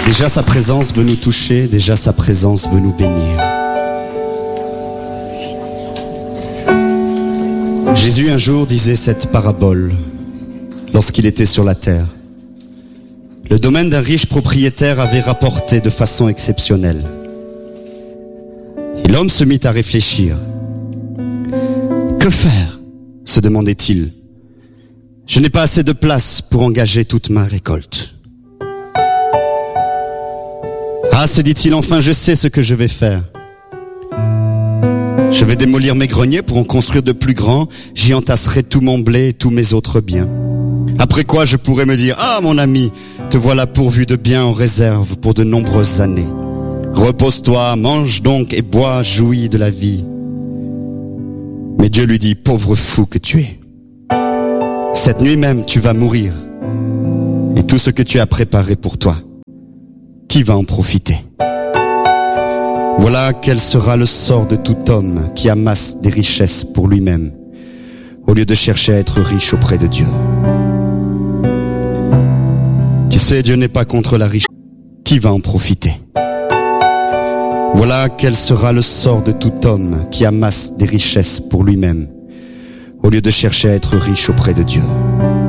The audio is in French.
Déjà sa présence veut nous toucher, déjà sa présence veut nous bénir. Jésus un jour disait cette parabole lorsqu'il était sur la terre. Le domaine d'un riche propriétaire avait rapporté de façon exceptionnelle. Et l'homme se mit à réfléchir. Que faire ? Se demandait-il. Je n'ai pas assez de place pour engager toute ma récolte. Ah, se dit-il, enfin je sais ce que je vais faire. Je vais démolir mes greniers pour en construire de plus grands. J'y entasserai tout mon blé et tous mes autres biens. Après quoi je pourrai me dire, ah mon ami, te voilà pourvu de biens en réserve pour de nombreuses années. Repose-toi, mange donc et bois, jouis de la vie. Mais Dieu lui dit, pauvre fou que tu es. Cette nuit même tu vas mourir. Et tout ce que tu as préparé pour toi, qui va en profiter ? Voilà quel sera le sort de tout homme qui amasse des richesses pour lui-même, au lieu de chercher à être riche auprès de Dieu. Tu sais, Dieu n'est pas contre la richesse. Qui va en profiter ? Voilà quel sera le sort de tout homme qui amasse des richesses pour lui-même, au lieu de chercher à être riche auprès de Dieu.